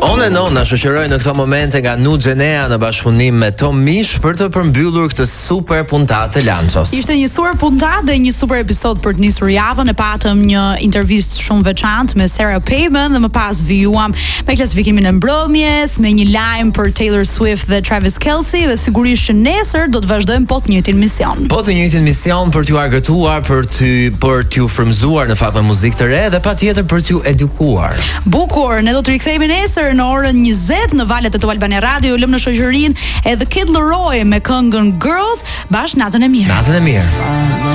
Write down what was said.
On and On na shoqëroi në këto momente nga Nu Xhenea në bashkëpunim me Tom Mish për të përmbyllur këtë super puntatë të Lanços. Ishte një super puntatë dhe një super episod për të nisur javën. E patëm një intervistë shumë veçantë me Sarah Palin dhe më pas vijuam me klasifikimin e mbrëmjes, me një lajm për Taylor Swift dhe Travis Kelce dhe sigurisht që nesër do të vazhdojmë po të njëjtin mision. Po të njëjtin mision për t'ju argëtuar, për t'ju frymzuar në fakt me muzikë të re dhe patjetër për t'ju edukuar. Bukur, ne do të rikthehemi nesër në orën 20 në valët e Top Albania Radio. Lëm në shoqërinë e The Kid Laroi me këngën Girls. Bash natën e mirë. Natën e mirë.